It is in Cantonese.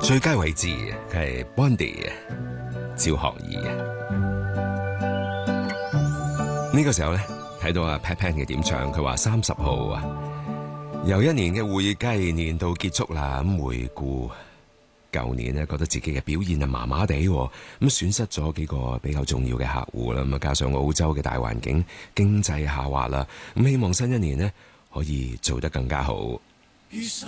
最佳位置係 Bondy 趙學而。呢個時候咧睇到阿 Pat Pan 嘅點唱，佢話30號啊，又一年嘅會計年度結束啦。咁回顧舊年咧，覺得自己嘅表現啊麻麻地，咁損失咗幾個比較重要嘅客戶啦。咁啊加上澳洲嘅大環境經濟下滑啦，咁希望新一年呢可以做得更加好。